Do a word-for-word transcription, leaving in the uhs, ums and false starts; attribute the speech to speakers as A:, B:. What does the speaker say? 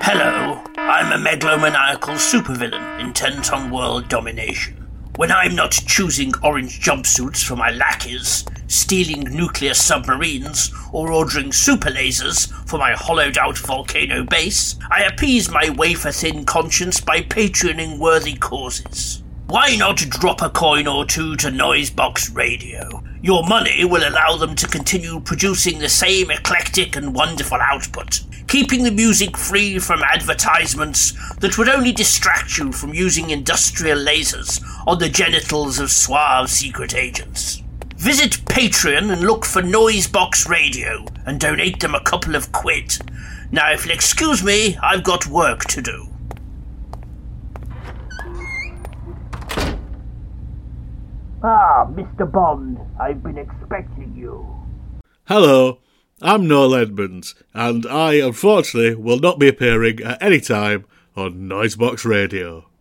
A: Hello, I'm a megalomaniacal supervillain intent on world domination. When I'm not choosing orange jumpsuits for my lackeys, stealing nuclear submarines, or ordering super lasers for my hollowed-out volcano base, I appease my wafer-thin conscience by patreoning worthy causes. Why not drop a coin or two to Noisebox Radio? Your money will allow them to continue producing the same eclectic and wonderful output, keeping the music free from advertisements that would only distract you from using industrial lasers on the genitals of suave secret agents. Visit Patreon and look for Noisebox Radio and donate them a couple of quid. Now, if you'll excuse me, I've got work to do. Ah, Mister Bond, I've been expecting you.
B: Hello, I'm Noel Edmonds, and I, unfortunately, will not be appearing at any time on Noisebox Radio.